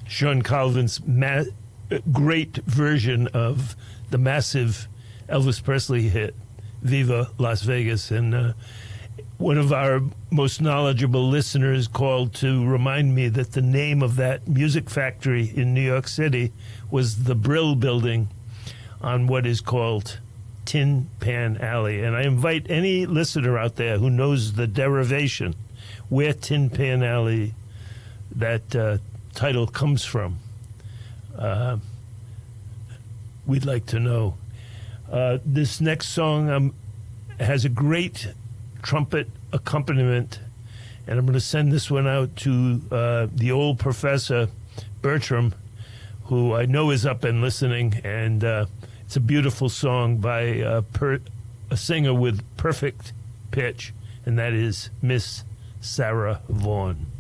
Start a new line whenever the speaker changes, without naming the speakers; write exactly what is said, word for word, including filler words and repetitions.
Sean Colvin's ma- great version of the massive Elvis Presley hit, Viva Las Vegas. And uh, one of our most knowledgeable listeners called to remind me that the name of that music factory in New York City was the Brill Building on what is called Tin Pan Alley. And I invite any listener out there who knows the derivation, where Tin Pan Alley, that uh, title comes from. Uh, we'd like to know. Uh, this next song um, has a great trumpet accompaniment, and I'm going to send this one out to uh, the old professor, Bertram, who I know is up and listening, and uh, it's a beautiful song by uh, per- a singer with perfect pitch, and that is Miss Sarah Vaughan.